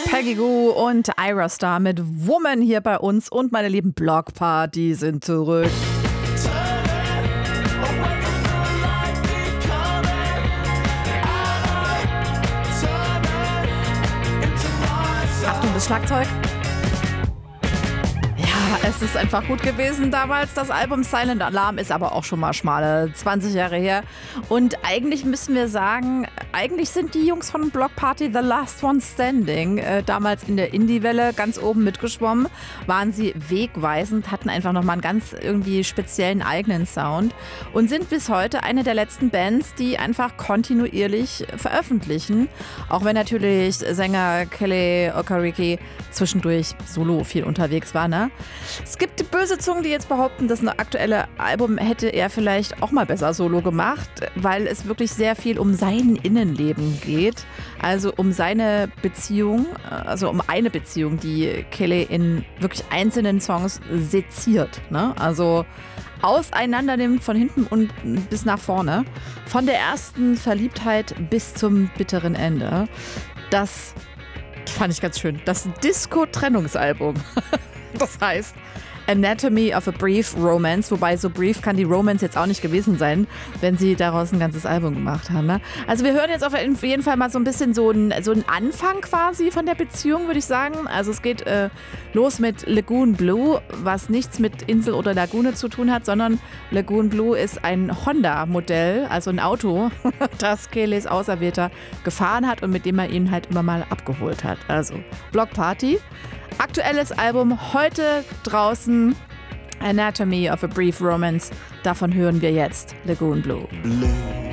Peggy Gou und Ira Star mit Woman hier bei uns und meine lieben Blockparty sind zurück. Achtung, das Schlagzeug. Ja, es ist einfach gut gewesen damals. Das Album Silent Alarm ist aber auch schon mal schmale 20 Jahre her. Und eigentlich müssen wir sagen, eigentlich sind die Jungs von Block Party The Last One Standing. Damals in der Indie-Welle ganz oben mitgeschwommen, waren sie wegweisend, hatten einfach nochmal einen ganz irgendwie speziellen eigenen Sound und sind bis heute eine der letzten Bands, die einfach kontinuierlich veröffentlichen. Auch wenn natürlich Sänger Kelly Okereke zwischendurch solo viel unterwegs war, ne? Es gibt böse Zungen, die jetzt behaupten, das aktuelle Album hätte er vielleicht auch mal besser solo gemacht, weil es wirklich sehr viel um sein Innenleben geht. Also um seine Beziehung, also um eine Beziehung, die Kelly in wirklich einzelnen Songs seziert, ne? Also auseinander nimmt von hinten und bis nach vorne. Von der ersten Verliebtheit bis zum bitteren Ende. Das fand ich ganz schön. Das Disco-Trennungsalbum. Das heißt Anatomy of a Brief Romance, wobei so brief kann die Romance jetzt auch nicht gewesen sein, wenn sie daraus ein ganzes Album gemacht haben. Ne? Also wir hören jetzt auf jeden Fall mal so ein bisschen so einen Anfang quasi von der Beziehung, würde ich sagen. Also es geht los mit Lagoon Blue, was nichts mit Insel oder Lagune zu tun hat, sondern Lagoon Blue ist ein Honda-Modell, also ein Auto, das Kellys Auserwählter gefahren hat und mit dem er ihn halt immer mal abgeholt hat. Also Block Party. Aktuelles Album heute draußen, Anatomy of a Brief Romance. Davon hören wir jetzt Lagoon Blue.